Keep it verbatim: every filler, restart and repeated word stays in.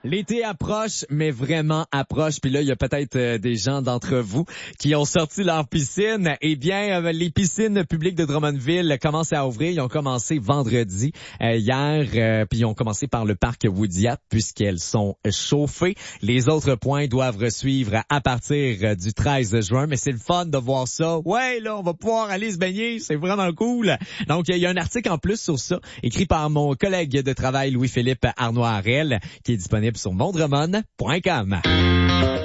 L'été approche, mais vraiment approche. Puis là, il y a peut-être euh, des gens d'entre vous qui ont sorti leur piscine. Eh bien, euh, les piscines publiques de Drummondville commencent à ouvrir. Ils ont commencé vendredi, euh, hier, euh, puis ils ont commencé par le parc Woudiat puisqu'elles sont chauffées. Les autres points doivent suivre à partir euh, du treize juin. Mais c'est le fun de voir ça. Ouais, là, on va pouvoir aller se baigner. C'est vraiment cool. Donc, il y a un article en plus sur ça, écrit par mon collègue de travail Louis-Philippe Arnoirel, qui est disponible sur mondremon point com.